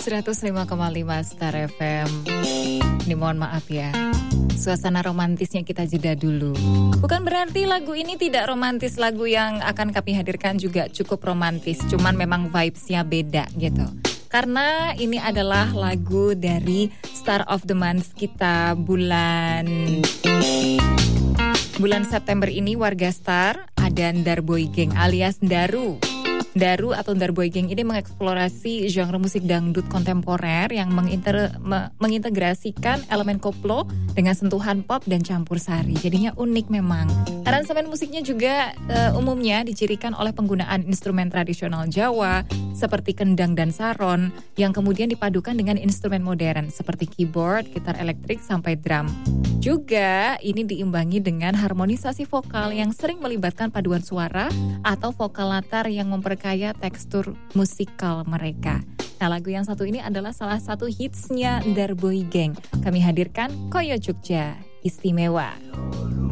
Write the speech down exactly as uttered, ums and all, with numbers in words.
seratus lima koma lima Star F M. Ini mohon maaf ya, suasana romantisnya kita jeda dulu. Bukan berarti lagu ini tidak romantis, lagu yang akan kami hadirkan juga cukup romantis, cuman memang vibes-nya beda gitu. Karena ini adalah lagu dari Star of the Month kita bulan bulan September ini, warga Star ada Ndarboy Gang alias Ndaru. Ndaru atau Ndarboy Gang ini mengeksplorasi genre musik dangdut kontemporer yang menginter, me, mengintegrasikan elemen koplo dengan sentuhan pop dan campur sari. Jadinya unik memang. Aransemen musiknya juga uh, umumnya dicirikan oleh penggunaan instrumen tradisional Jawa seperti kendang dan saron yang kemudian dipadukan dengan instrumen modern seperti keyboard, gitar elektrik sampai drum. Juga ini diimbangi dengan harmonisasi vokal yang sering melibatkan paduan suara atau vokal latar yang memperkaya tekstur musikal mereka. Nah, lagu yang satu ini adalah salah satu hitsnya Ndarboy Gang. Kami hadirkan Koyo Jogja Istimewa.